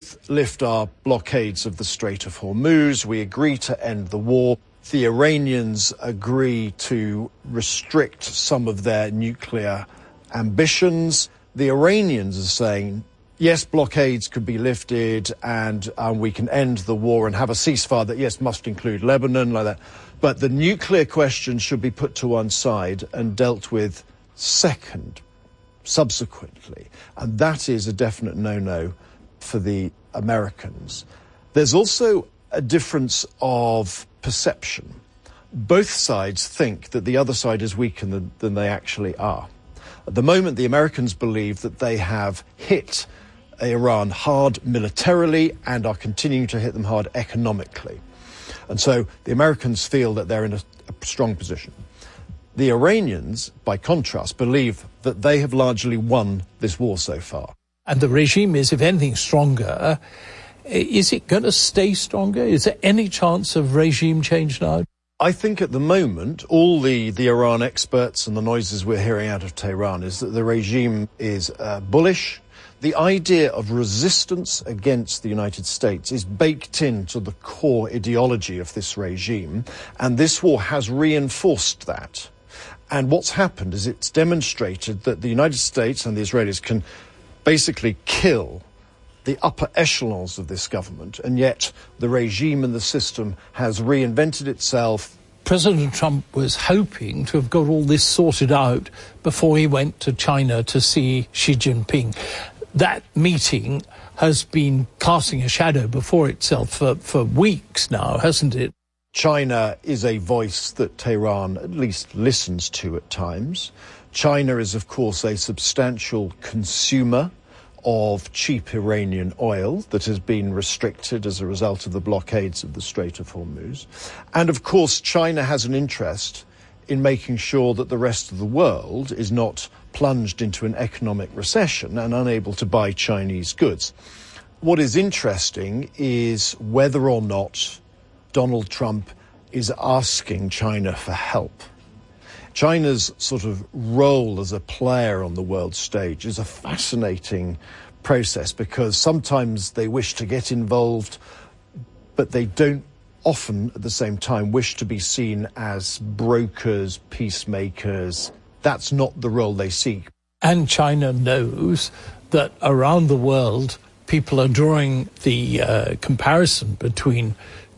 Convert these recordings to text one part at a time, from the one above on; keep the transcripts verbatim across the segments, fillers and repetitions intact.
both lift our blockades of the Strait of Hormuz. We agree to end the war. The Iranians agree to restrict some of their nuclear ambitions. The Iranians are saying, yes, blockades could be lifted and um, we can end the war and have a ceasefire that, yes, must include Lebanon, like that. But the nuclear question should be put to one side and dealt with second, subsequently. And that is a definite no-no for the Americans. There's also a difference of perception. Both sides think that the other side is weaker than, than they actually are. At the moment, the Americans believe that they have hit Iran hard militarily and are continuing to hit them hard economically. And so the Americans feel that they're in a, a strong position. The Iranians, by contrast, believe that they have largely won this war so far. And the regime is, if anything, stronger. Is it going to stay stronger? Is there any chance of regime change now? I think at the moment, all the, the Iran experts and the noises we're hearing out of Tehran is that the regime is uh, bullish. The idea of resistance against the United States is baked into the core ideology of this regime, and this war has reinforced that. And what's happened is it's demonstrated that the United States and the Israelis can basically kill the upper echelons of this government, and yet the regime and the system has reinvented itself. President Trump was hoping to have got all this sorted out before he went to China to see Xi Jinping. That meeting has been casting a shadow before itself for, for weeks now, hasn't it? China is a voice that Tehran at least listens to at times. China is, of course, a substantial consumer of cheap Iranian oil that has been restricted as a result of the blockades of the Strait of Hormuz. And, of course, China has an interest in making sure that the rest of the world is not plunged into an economic recession and unable to buy Chinese goods. What is interesting is whether or not Donald Trump is asking China for help. China's sort of role as a player on the world stage is a fascinating process because sometimes they wish to get involved, but they don't often at the same time wish to be seen as brokers, peacemakers. That's not the role they seek. And China knows that around the world, people are drawing the uh, comparison between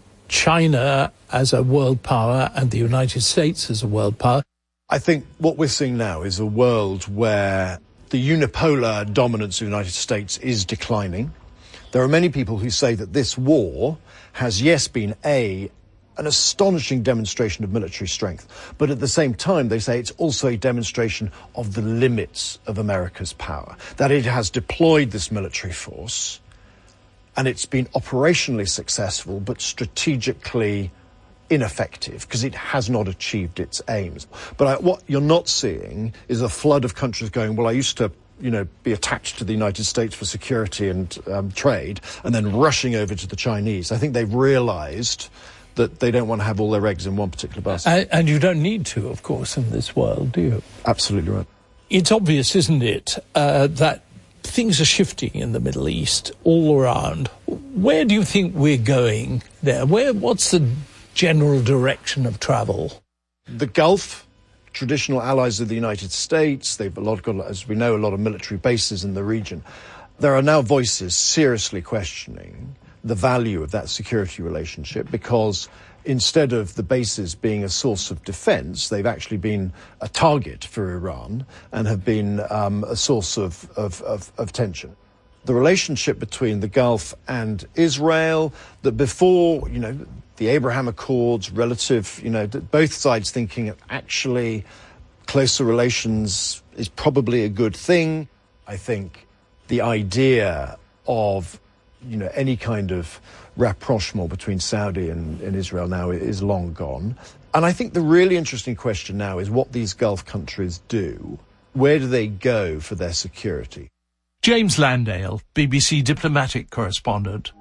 China as a world power and the United States as a world power. I think what we're seeing now is a world where the unipolar dominance of the United States is declining. There are many people who say that this war has, yes, been a an astonishing demonstration of military strength, but at the same time they say it's also a demonstration of the limits of America's power, that it has deployed this military force and it's been operationally successful but strategically ineffective because it has not achieved its aims. But I, what you're not seeing is a flood of countries going, well, I used to, you know, be attached to the United States for security and um, trade, and then rushing over to the Chinese. I think they've realized that they don't want to have all their eggs in one particular basket. And, and you don't need to, of course, in this world, do you? Absolutely right. It's obvious, isn't it, uh, that things are shifting in the Middle East all around. Where do you think we're going there? Where? What's the general direction of travel? The Gulf, traditional allies of the United States, they've a lot got, as we know, a lot of military bases in the region. There are now voices seriously questioning the value of that security relationship because instead of the bases being a source of defense, they've actually been a target for Iran and have been um, a source of, of, of, of tension. The relationship between the Gulf and Israel, that before, you know, the Abraham Accords, relative, you know, both sides thinking actually closer relations is probably a good thing. I think the idea of, you know, any kind of rapprochement between Saudi and, and Israel now is long gone. And I think the really interesting question now is what these Gulf countries do. Where do they go for their security? James Landale, B B C diplomatic correspondent.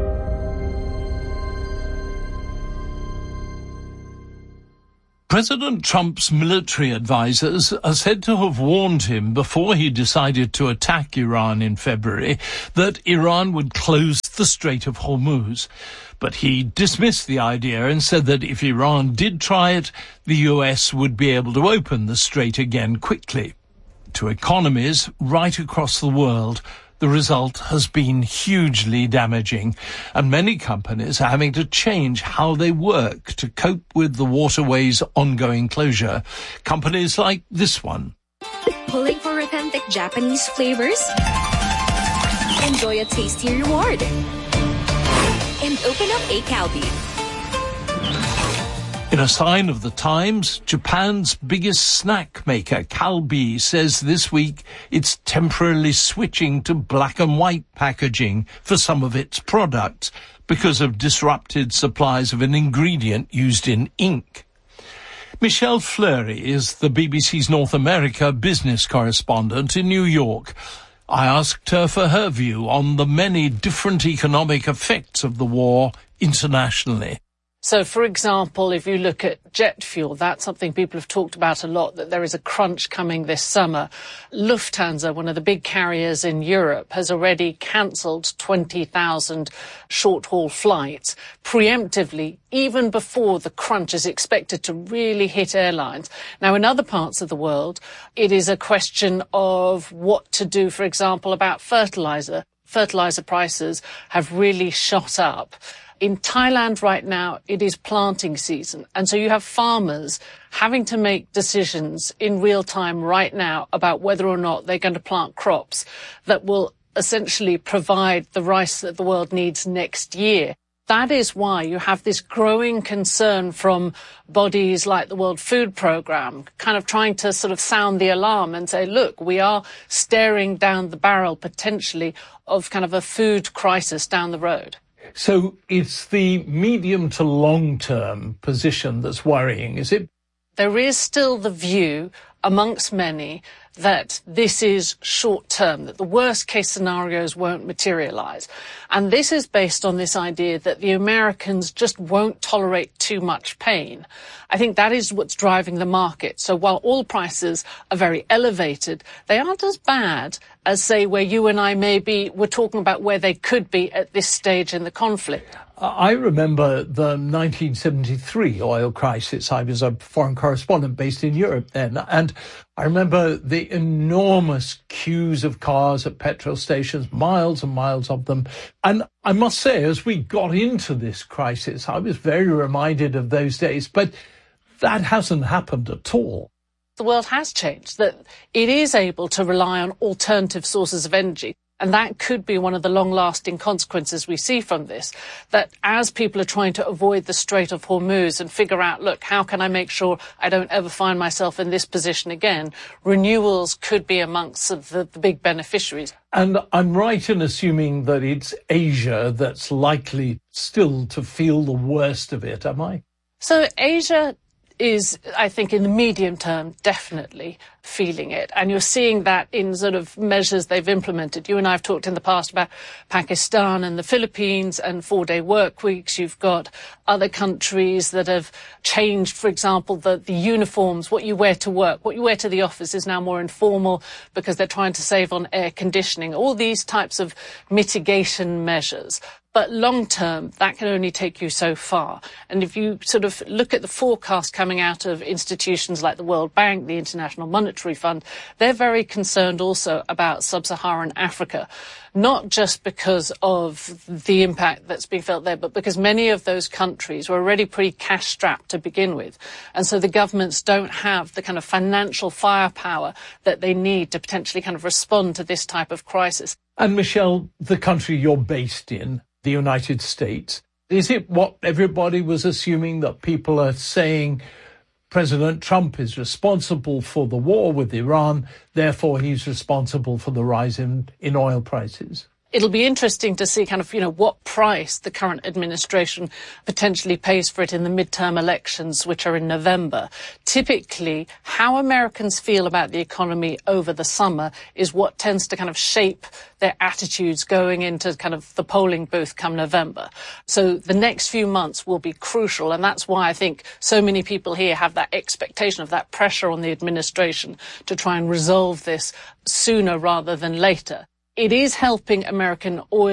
President Trump's military advisers are said to have warned him before he decided to attack Iran in February that Iran would close the Strait of Hormuz. But he dismissed the idea and said that if Iran did try it, the U S would be able to open the strait again quickly. To economies right across the world, the result has been hugely damaging, and many companies are having to change how they work to cope with the waterway's ongoing closure. Companies like this one. Pulling for authentic Japanese flavors? Enjoy a tasty reward. And open up a Calbee. In a sign of the times, Japan's biggest snack maker, Calbee, says this week it's temporarily switching to black and white packaging for some of its products because of disrupted supplies of an ingredient used in ink. Michelle Fleury is the B B C's North America business correspondent in New York. I asked her for her view on the many different economic effects of the war internationally. So, for example, if you look at jet fuel, that's something people have talked about a lot, that there is a crunch coming this summer. Lufthansa, one of the big carriers in Europe, has already cancelled twenty thousand short-haul flights preemptively, even before the crunch is expected to really hit airlines. Now, in other parts of the world, it is a question of what to do, for example, about fertilizer. Fertilizer prices have really shot up. In Thailand right now, it is planting season. And so you have farmers having to make decisions in real time right now about whether or not they're going to plant crops that will essentially provide the rice that the world needs next year. That is why you have this growing concern from bodies like the World Food Programme, kind of trying to sort of sound the alarm and say, look, we are staring down the barrel potentially of kind of a food crisis down the road. So it's the medium to long-term position that's worrying, is it? There is still the view amongst many that this is short-term, that the worst-case scenarios won't materialize. And this is based on this idea that the Americans just won't tolerate too much pain. I think that is what's driving the market. So while oil prices are very elevated, they aren't as bad as, say, where you and I maybe were talking about where they could be at this stage in the conflict. I remember the nineteen seventy-three oil crisis. I was a foreign correspondent based in Europe then, and I remember the enormous queues of cars at petrol stations, miles and miles of them. And I must say, as we got into this crisis, I was very reminded of those days, but that hasn't happened at all. The world has changed, that it is able to rely on alternative sources of energy. And that could be one of the long-lasting consequences we see from this, that as people are trying to avoid the Strait of Hormuz and figure out, look, how can I make sure I don't ever find myself in this position again, renewables could be amongst the, the big beneficiaries. And I'm right in assuming that it's Asia that's likely still to feel the worst of it, am I? So Asia is, I think, in the medium term, definitely feeling it. And you're seeing that in sort of measures they've implemented. You and I have talked in the past about Pakistan and the Philippines and four-day work weeks. You've got other countries that have changed, for example, the, the uniforms, what you wear to work, what you wear to the office is now more informal because they're trying to save on air conditioning, all these types of mitigation measures. But long term, that can only take you so far. And if you sort of look at the forecast coming out of institutions like the World Bank, the International Monetary Fund, they're very concerned also about sub-Saharan Africa, not just because of the impact that's being felt there, but because many of those countries were already pretty cash-strapped to begin with. And so the governments don't have the kind of financial firepower that they need to potentially kind of respond to this type of crisis. And Michelle, the country you're based in, the United States, is it what everybody was assuming, that people are saying President Trump is responsible for the war with Iran, therefore he's responsible for the rise in, in oil prices? It'll be interesting to see kind of, you know, what price the current administration potentially pays for it in the midterm elections, which are in November. Typically, how Americans feel about the economy over the summer is what tends to kind of shape their attitudes going into kind of the polling booth come November. So the next few months will be crucial, and that's why I think so many people here have that expectation of that pressure on the administration to try and resolve this sooner rather than later. It is helping American oil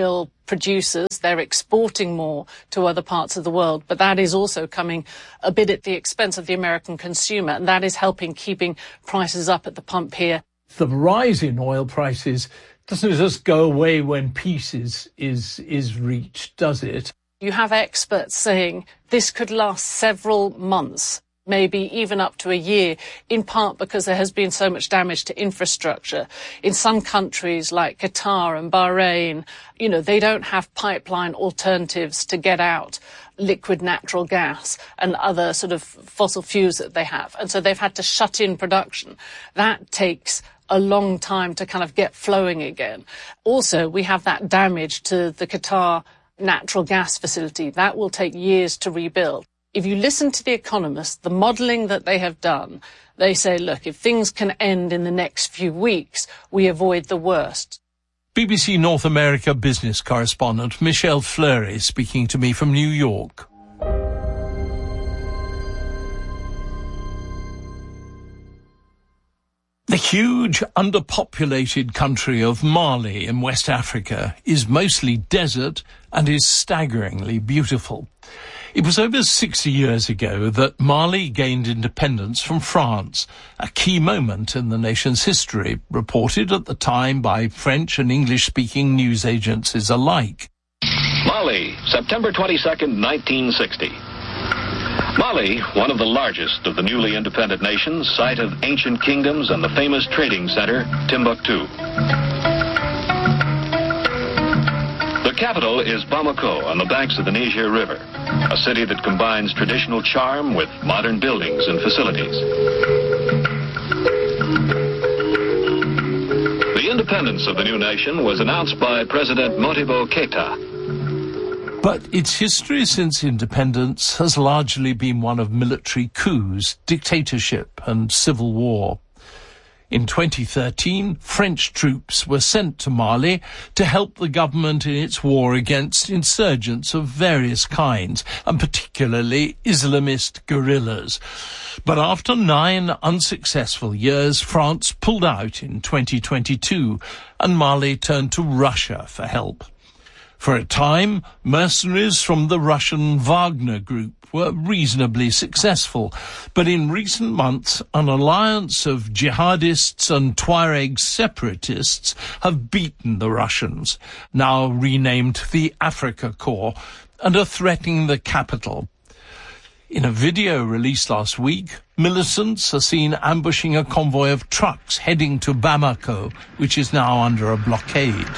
producers. They're exporting more to other parts of the world, but that is also coming a bit at the expense of the American consumer, and that is helping keeping prices up at the pump here. The rise in oil prices doesn't just go away when peace is, is, is reached, does it? You have experts saying this could last several months, maybe even up to a year, in part because there has been so much damage to infrastructure. In some countries like Qatar and Bahrain, you know, they don't have pipeline alternatives to get out liquid natural gas and other sort of fossil fuels that they have. And so they've had to shut in production. That takes a long time to kind of get flowing again. Also, we have that damage to the Qatar natural gas facility. That will take years to rebuild. If you listen to The Economist, the modelling that they have done, they say, look, if things can end in the next few weeks, we avoid the worst. B B C North America business correspondent Michelle Fleury speaking to me from New York. The huge, underpopulated country of Mali in West Africa is mostly desert and is staggeringly beautiful. It was over sixty years ago that Mali gained independence from France, a key moment in the nation's history, reported at the time by French and English-speaking news agencies alike. Mali, September twenty-second, nineteen sixty. Mali, one of the largest of the newly independent nations, site of ancient kingdoms and the famous trading center, Timbuktu. The capital is Bamako on the banks of the Niger River, a city that combines traditional charm with modern buildings and facilities. The independence of the new nation was announced by President Modibo Keita. But its history since independence has largely been one of military coups, dictatorship and civil war. In twenty thirteen, French troops were sent to Mali to help the government in its war against insurgents of various kinds, and particularly Islamist guerrillas. But after nine unsuccessful years, France pulled out in twenty twenty-two, and Mali turned to Russia for help. For a time, mercenaries from the Russian Wagner Group were reasonably successful, but in recent months an alliance of jihadists and Tuareg separatists have beaten the Russians, now renamed the Africa Corps, and are threatening the capital. In a video released last week, militants are seen ambushing a convoy of trucks heading to Bamako, which is now under a blockade.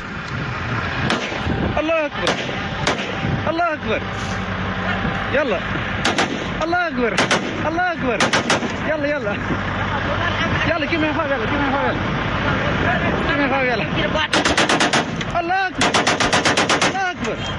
Allah Akbar! Allah Akbar! Yalla! Allah Akbar! Allah Akbar! Yalla, yalla! Yalla, give me a favela, give me a favela! Give me a favela! Allah Akbar! Allah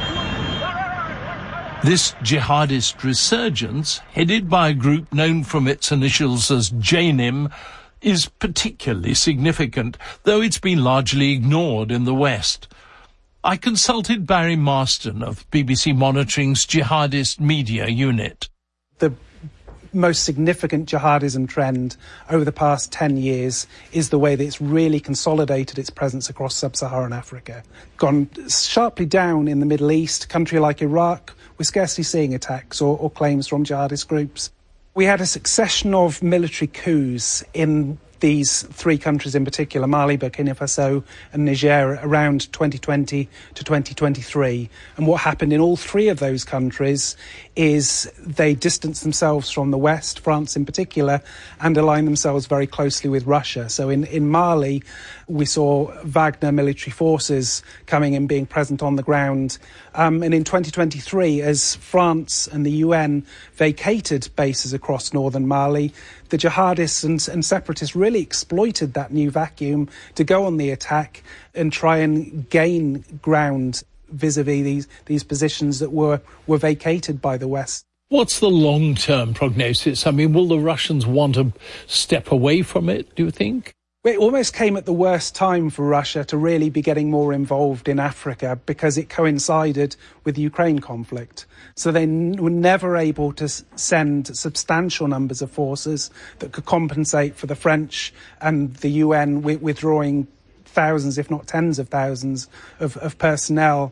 Akbar! This jihadist resurgence, headed by a group known from its initials as J N I M, is particularly significant, though it's been largely ignored in the West. I consulted Barry Marston of B B C Monitoring's Jihadist Media Unit. The most significant jihadism trend over the past ten years is the way that it's really consolidated its presence across sub-Saharan Africa. Gone sharply down in the Middle East, a country like Iraq, we're scarcely seeing attacks or, or claims from jihadist groups. We had a succession of military coups in these three countries in particular, Mali, Burkina Faso and Niger, around twenty twenty to twenty twenty-three. And what happened in all three of those countries is they distanced themselves from the West, France in particular, and aligned themselves very closely with Russia. So in, in Mali, we saw Wagner military forces coming and being present on the ground. Um, and in twenty twenty-three, as France and the U N vacated bases across northern Mali, the jihadists and, and separatists really exploited that new vacuum to go on the attack and try and gain ground vis-a-vis these, these positions that were, were vacated by the West. What's the long-term prognosis? I mean, will the Russians want to step away from it, do you think? It almost came at the worst time for Russia to really be getting more involved in Africa because it coincided with the Ukraine conflict. So they n- were never able to s- send substantial numbers of forces that could compensate for the French and the U N w- withdrawing thousands, if not tens of thousands, of, of personnel.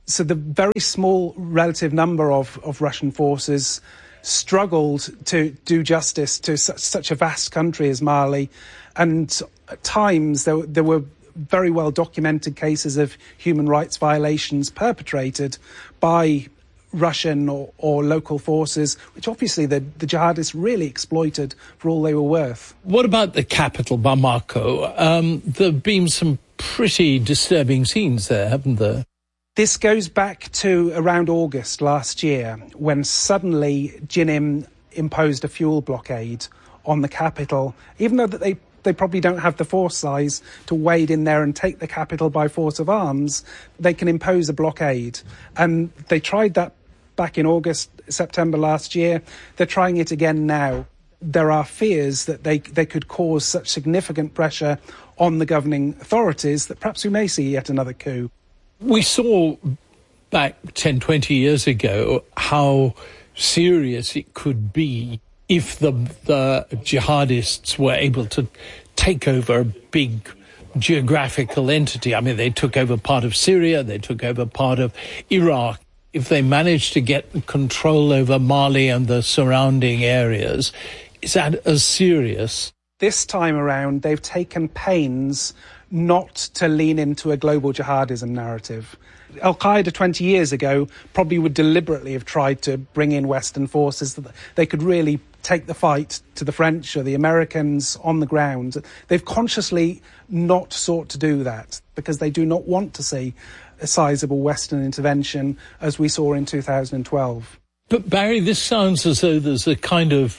So the very small relative number of, of Russian forces struggled to do justice to such, such a vast country as Mali. And at times there, there were very well documented cases of human rights violations perpetrated by Russian or, or local forces, which obviously the, the jihadists really exploited for all they were worth. What about the capital, Bamako? Um, there have been some pretty disturbing scenes there, haven't there? This goes back to around August last year, when suddenly Jinim imposed a fuel blockade on the capital, even though that they They probably don't have the force size to wade in there and take the capital by force of arms. They can impose a blockade. And they tried that back in August, September last year. They're trying it again now. There are fears that they, they could cause such significant pressure on the governing authorities that perhaps we may see yet another coup. We saw back ten, twenty years ago how serious it could be if the, the jihadists were able to take over a big geographical entity. I mean, they took over part of Syria, they took over part of Iraq. If they managed to get control over Mali and the surrounding areas, is that as serious? This time around, they've taken pains not to lean into a global jihadism narrative. Al-Qaeda twenty years ago probably would deliberately have tried to bring in Western forces that they could really take the fight to the French or the Americans on the ground. They've consciously not sought to do that because they do not want to see a sizable Western intervention as we saw in two thousand twelve. But Barry, this sounds as though there's a kind of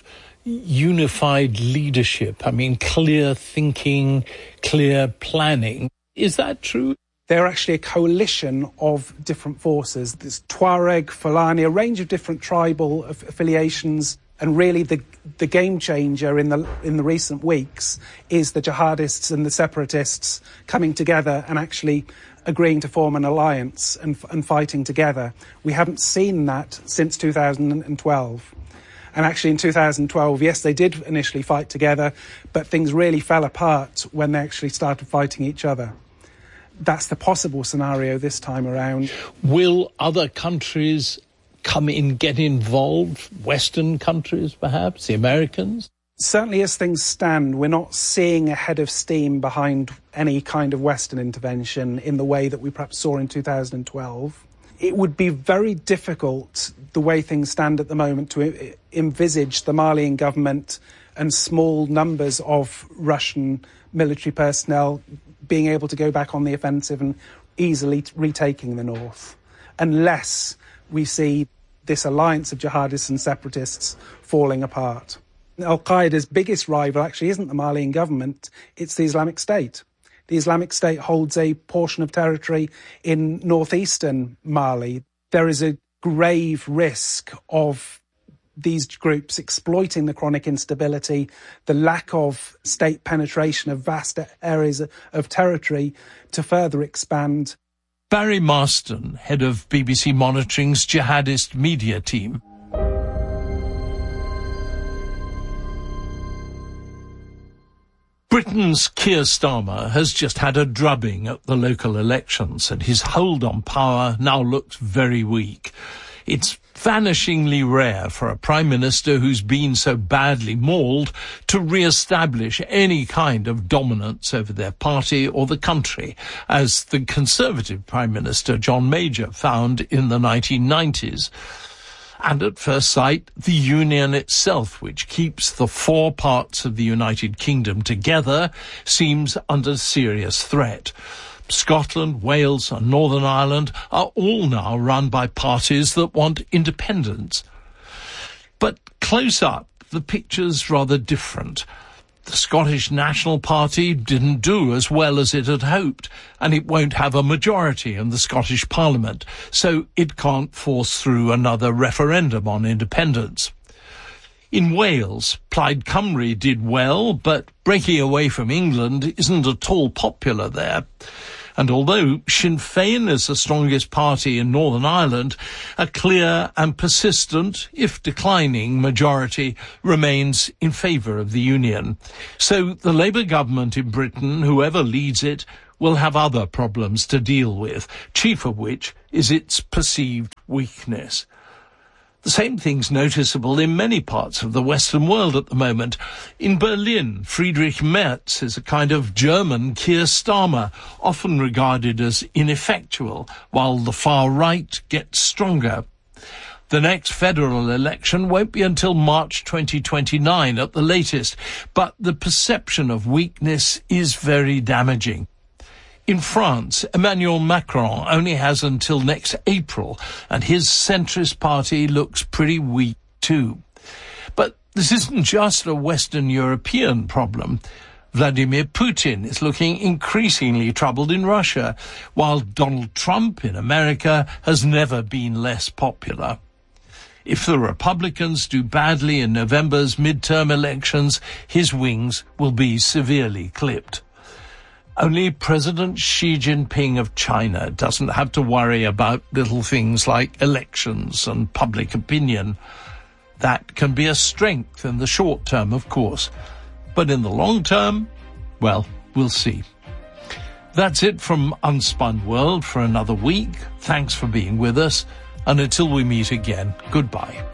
unified leadership. I mean, clear thinking, clear planning. Is that true? They're actually a coalition of different forces. There's Tuareg, Fulani, a range of different tribal aff- affiliations. And really the the game changer in the in the recent weeks is the jihadists and the separatists coming together and actually agreeing to form an alliance and, and fighting together. We haven't seen that since two thousand twelve. And actually in two thousand twelve, yes, they did initially fight together, but things really fell apart when they actually started fighting each other. That's the possible scenario this time around. Will other countries come in, get involved? Western countries, perhaps? The Americans? Certainly as things stand, we're not seeing a head of steam behind any kind of Western intervention in the way that we perhaps saw in two thousand twelve. It would be very difficult, the way things stand at the moment, to envisage the Malian government and small numbers of Russian military personnel being able to go back on the offensive and easily retaking the north, unless we see this alliance of jihadists and separatists falling apart. Al-Qaeda's biggest rival actually isn't the Malian government, it's the Islamic State. The Islamic State holds a portion of territory in northeastern Mali. There is a grave risk of these groups exploiting the chronic instability, the lack of state penetration of vast areas of territory to further expand. Barry Marston, head of B B C Monitoring's jihadist media team. Britain's Keir Starmer has just had a drubbing at the local elections, and his hold on power now looks very weak. It's vanishingly rare for a Prime Minister who's been so badly mauled to re-establish any kind of dominance over their party or the country, as the Conservative Prime Minister John Major found in the nineteen nineties. And at first sight, the union itself, which keeps the four parts of the United Kingdom together, seems under serious threat. Scotland, Wales and Northern Ireland are all now run by parties that want independence. But close up, the picture's rather different. The Scottish National Party didn't do as well as it had hoped, and it won't have a majority in the Scottish Parliament, so it can't force through another referendum on independence. In Wales, Plaid Cymru did well, but breaking away from England isn't at all popular there. And although Sinn Féin is the strongest party in Northern Ireland, a clear and persistent, if declining, majority remains in favour of the union. So the Labour government in Britain, whoever leads it, will will have other problems to deal with, chief of which is its perceived weakness. The same thing's noticeable in many parts of the Western world at the moment. In Berlin, Friedrich Merz is a kind of German Keir Starmer, often regarded as ineffectual, while the far right gets stronger. The next federal election won't be until March twenty twenty-nine at the latest, but the perception of weakness is very damaging. In France, Emmanuel Macron only has until next April, and his centrist party looks pretty weak too. But this isn't just a Western European problem. Vladimir Putin is looking increasingly troubled in Russia, while Donald Trump in America has never been less popular. If the Republicans do badly in November's midterm elections, his wings will be severely clipped. Only President Xi Jinping of China doesn't have to worry about little things like elections and public opinion. That can be a strength in the short term, of course. But in the long term, well, we'll see. That's it from Unspun World for another week. Thanks for being with us. And until we meet again, goodbye.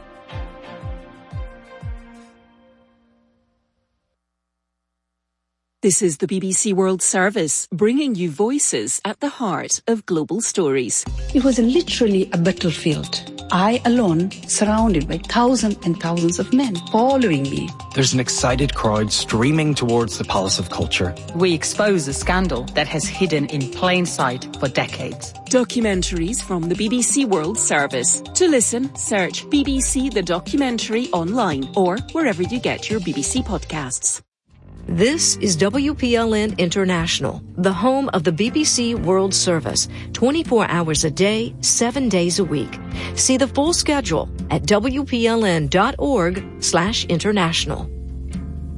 This is the B B C World Service, bringing you voices at the heart of global stories. It was literally a battlefield. I alone, surrounded by thousands and thousands of men following me. There's an excited crowd streaming towards the Palace of Culture. We expose a scandal that has hidden in plain sight for decades. Documentaries from the B B C World Service. To listen, search B B C The Documentary online or wherever you get your B B C podcasts. This is W P L N International, the home of the B B C World Service, twenty-four hours a day, seven days a week. See the full schedule at W P L N dot org slash international.